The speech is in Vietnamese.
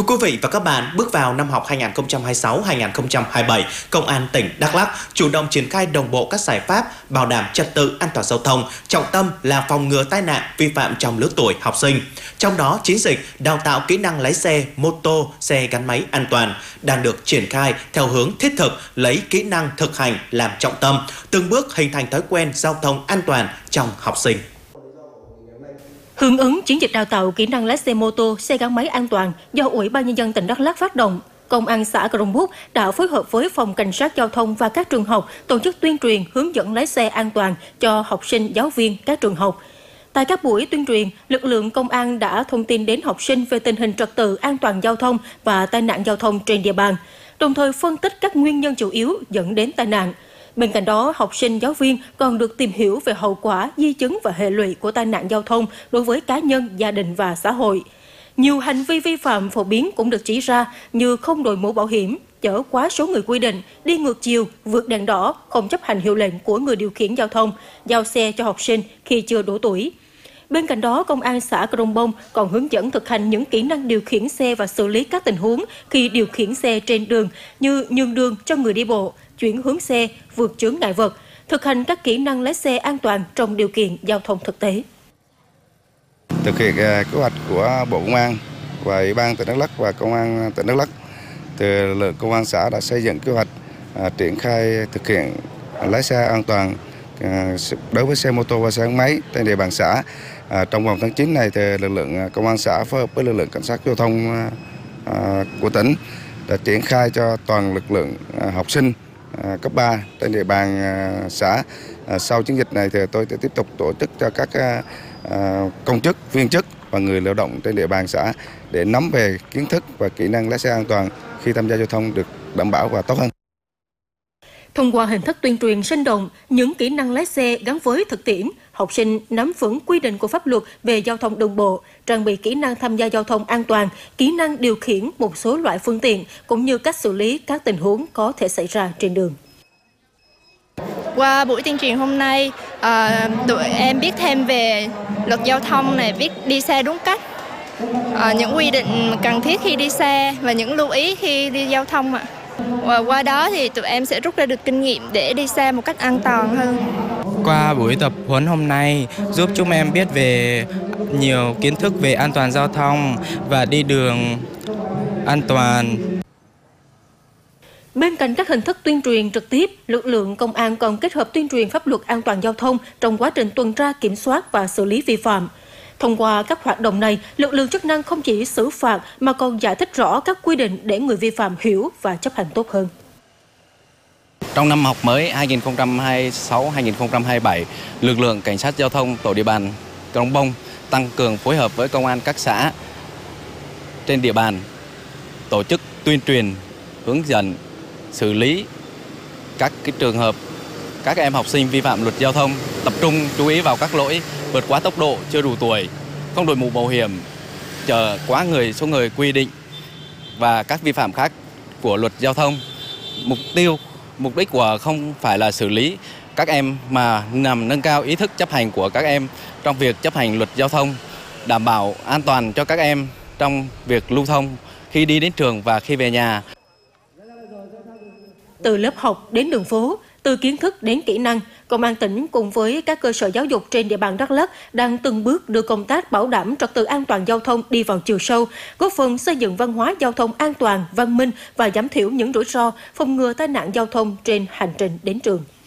Thưa quý vị và các bạn, bước vào năm học 2026-2027, Công an tỉnh Đắk Lắk chủ động triển khai đồng bộ các giải pháp bảo đảm trật tự an toàn giao thông, trọng tâm là phòng ngừa tai nạn vi phạm trong lứa tuổi học sinh. Trong đó, chiến dịch đào tạo kỹ năng lái xe, mô tô, xe gắn máy an toàn đang được triển khai theo hướng thiết thực, lấy kỹ năng thực hành làm trọng tâm, từng bước hình thành thói quen giao thông an toàn trong học sinh. Hưởng ứng chiến dịch đào tạo kỹ năng lái xe mô tô, xe gắn máy an toàn do Ủy ban Nhân dân tỉnh Đắk Lắk phát động, Công an xã Crong Búc đã phối hợp với Phòng Cảnh sát Giao thông và các trường học tổ chức tuyên truyền hướng dẫn lái xe an toàn cho học sinh, giáo viên các trường học. Tại các buổi tuyên truyền, lực lượng công an đã thông tin đến học sinh về tình hình trật tự an toàn giao thông và tai nạn giao thông trên địa bàn, đồng thời phân tích các nguyên nhân chủ yếu dẫn đến tai nạn. Bên cạnh đó, học sinh, giáo viên còn được tìm hiểu về hậu quả, di chứng và hệ lụy của tai nạn giao thông đối với cá nhân, gia đình và xã hội. Nhiều hành vi vi phạm phổ biến cũng được chỉ ra như không đội mũ bảo hiểm, chở quá số người quy định, đi ngược chiều, vượt đèn đỏ, không chấp hành hiệu lệnh của người điều khiển giao thông, giao xe cho học sinh khi chưa đủ tuổi. Bên cạnh đó, Công an xã Crong Bông còn hướng dẫn thực hành những kỹ năng điều khiển xe và xử lý các tình huống khi điều khiển xe trên đường như nhường đường cho người đi bộ, chuyển hướng xe, vượt chướng ngại vật, thực hành các kỹ năng lái xe an toàn trong điều kiện giao thông thực tế. Thực hiện kế hoạch của Bộ Công an và Ủy ban tỉnh Đắk Lắk và Công an tỉnh Đắk Lắk, lực lượng Công an xã đã xây dựng kế hoạch triển khai thực hiện lái xe an toàn đối với xe mô tô và xe gắn máy trên địa bàn xã. Trong vòng tháng 9 này thì lực lượng Công an xã phối hợp với lực lượng Cảnh sát Giao thông của tỉnh đã triển khai cho toàn lực lượng học sinh cấp 3 trên địa bàn xã. Sau chiến dịch này thì tôi sẽ tiếp tục tổ chức cho các công chức, viên chức và người lao động trên địa bàn xã để nắm về kiến thức và kỹ năng lái xe an toàn khi tham gia giao thông được đảm bảo và tốt hơn. Thông qua hình thức tuyên truyền sinh động, những kỹ năng lái xe gắn với thực tiễn, học sinh nắm vững quy định của pháp luật về giao thông đường bộ, trang bị kỹ năng tham gia giao thông an toàn, kỹ năng điều khiển một số loại phương tiện, cũng như cách xử lý các tình huống có thể xảy ra trên đường. Qua buổi tuyên truyền hôm nay, tụi em biết thêm về luật giao thông này, biết đi xe đúng cách, những quy định cần thiết khi đi xe và những lưu ý khi đi giao thông ạ. Và qua đó thì tụi em sẽ rút ra được kinh nghiệm để đi xe một cách an toàn hơn. Qua buổi tập huấn hôm nay giúp chúng em biết về nhiều kiến thức về an toàn giao thông và đi đường an toàn. Bên cạnh các hình thức tuyên truyền trực tiếp, lực lượng công an còn kết hợp tuyên truyền pháp luật an toàn giao thông trong quá trình tuần tra, kiểm soát và xử lý vi phạm. Thông qua các hoạt động này, lực lượng chức năng không chỉ xử phạt mà còn giải thích rõ các quy định để người vi phạm hiểu và chấp hành tốt hơn. Trong năm học mới 2026-2027, lực lượng Cảnh sát Giao thông tổ địa bàn Crong Bông tăng cường phối hợp với công an các xã trên địa bàn, tổ chức tuyên truyền, hướng dẫn, xử lý các trường hợp các em học sinh vi phạm luật giao thông, tập trung chú ý vào các lỗi vượt quá tốc độ, chưa đủ tuổi, không đội mũ bảo hiểm, chở quá số người quy định và các vi phạm khác của luật giao thông. Mục đích của không phải là xử lý các em mà nhằm nâng cao ý thức chấp hành của các em trong việc chấp hành luật giao thông, đảm bảo an toàn cho các em trong việc lưu thông khi đi đến trường và khi về nhà. Từ lớp học đến đường phố, từ kiến thức đến kỹ năng, Công an tỉnh cùng với các cơ sở giáo dục trên địa bàn Đắk Lắk đang từng bước đưa công tác bảo đảm trật tự an toàn giao thông đi vào chiều sâu, góp phần xây dựng văn hóa giao thông an toàn, văn minh và giảm thiểu những rủi ro, phòng ngừa tai nạn giao thông trên hành trình đến trường.